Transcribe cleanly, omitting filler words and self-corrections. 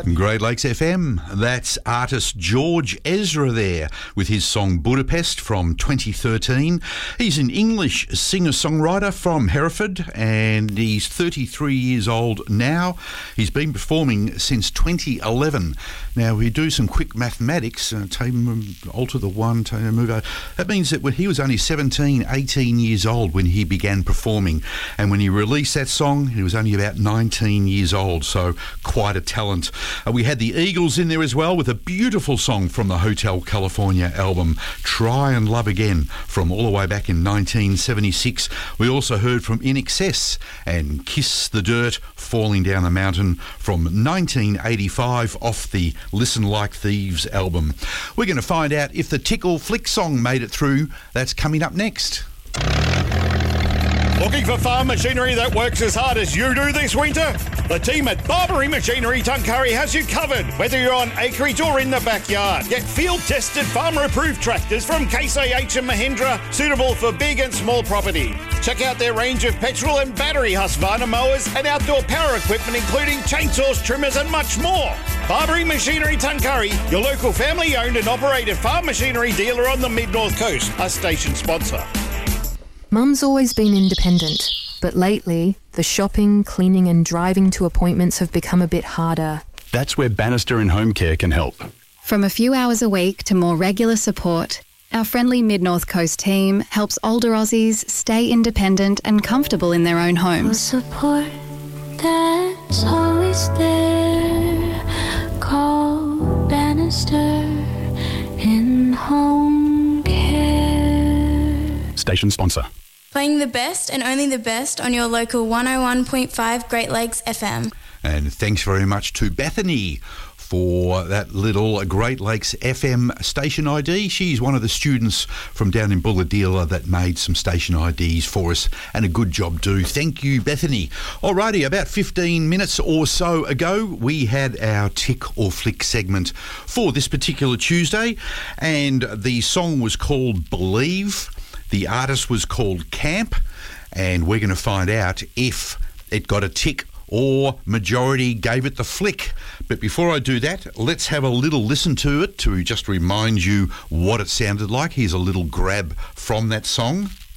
Great Lakes FM, that's artist George Ezra there with his song Budapest from 2013. He's an English singer-songwriter from Hereford and he's 33 years old now. He's been performing since 2011. Now, we do some quick mathematics, alter the one, move over. That means that when he was only 17, 18 years old when he began performing, and when he released that song, he was only about 19 years old, so quite a talent. We had the Eagles in there as well with a beautiful song from the Hotel California album, Try and Love Again, from all the way back in 1976. We also heard from In Excess and Kiss the Dirt, Falling Down the Mountain from 1985 off the Listen Like Thieves album. We're going to find out if the Tickle Flick song made it through. That's coming up next. Looking for farm machinery that works as hard as you do this winter? The team at Barbary Machinery Tuncurry has you covered, whether you're on acreage or in the backyard. Get field-tested, farmer-approved tractors from Case IH and Mahindra, suitable for big and small property. Check out their range of petrol and battery Husqvarna mowers and outdoor power equipment, including chainsaws, trimmers and much more. Barbary Machinery Tuncurry, your local family-owned and operated farm machinery dealer on the Mid-North Coast, a station sponsor. Mum's always been independent, but lately, the shopping, cleaning and driving to appointments have become a bit harder. That's where Bannister and Home Care can help. From a few hours a week to more regular support, our friendly Mid-North Coast team helps older Aussies stay independent and comfortable in their own homes. Support that's always there. Call Bannister in Home Care. Station sponsor. Playing the best and only the best on your local 101.5 Great Lakes FM. And thanks very much to Bethany for that little Great Lakes FM station ID. She's one of the students from down in Bulahdelah that made some station IDs for us, and a good job too. Thank you, Bethany. Alrighty, about 15 minutes or so ago, we had our Tick or Flick segment for this particular Tuesday, and the song was called Believe. The artist was called Camp, and we're going to find out if it got a tick or majority gave it the flick. But before I do that, let's have a little listen to it to just remind you what it sounded like. Here's a little grab from that song.